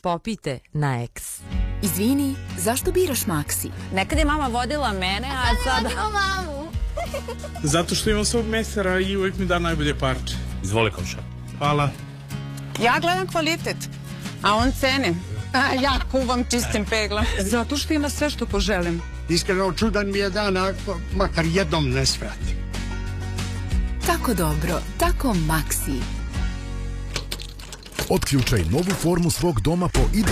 popijte na X. Izvini, zašto biraš Maxi? Nekad je mama vodila mene, a sada... Zato što imam svog mesara i uvijek mi da najbolje parče. Izvoli komšar. Hvala. Ja gledam kvalitet, a on cene. A ja kuvam čistim peglom. Zato što ima sve što poželim. Iskreno čudan mi je dan, makar jednom ne svrati. Tako dobro, tako Maxi. Otključaj novu formu svog doma po